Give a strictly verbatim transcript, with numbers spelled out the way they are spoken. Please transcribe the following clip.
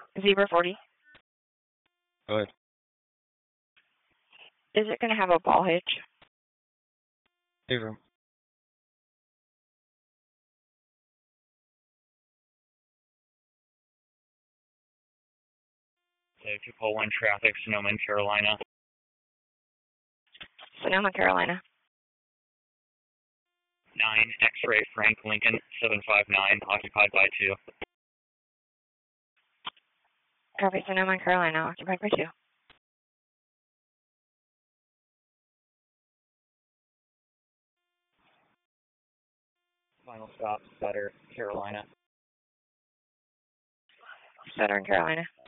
Zebra forty. Go ahead. Is it going to have a ball hitch? Zero. So two pole one traffic, Sonoma, Carolina. Sonoma, Carolina. nine X-ray Frank Lincoln, seven five nine, occupied by two. Copy, Sonoma, Carolina, occupied by two. Final stop, Sutter, Carolina. Southern Carolina.